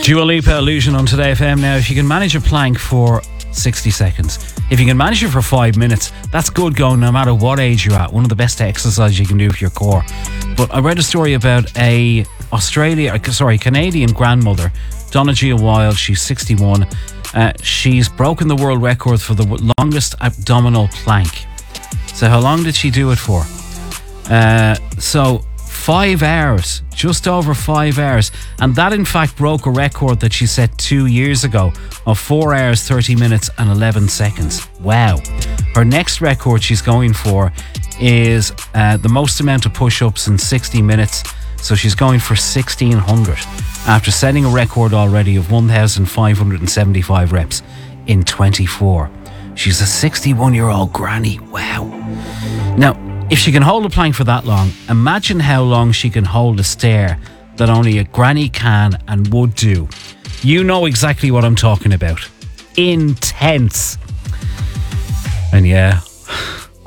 Dua Lipa, Illusion on Today FM. Now, if you can manage a plank for 60 seconds, if you can manage it for 5 minutes, that's good going no matter what age you're at. One of the best exercises you can do for your core. But I read a story about a Canadian grandmother, Donna Gia Wild. She's 61. She's broken the world record for the longest abdominal plank. So how long did she do it for? 5 hours, just over 5 hours. And that in fact broke a record that she set 2 years ago of 4 hours, 30 minutes and 11 seconds. Wow. Her next record she's going for is the most amount of push-ups in 60 minutes. So she's going for 1,600 after setting a record already of 1,575 reps in 24. She's a 61-year-old granny. Wow. Now, if she can hold a plank for that long, imagine how long she can hold a stair that only a granny can and would do. You know exactly what I'm talking about. Intense. And yeah,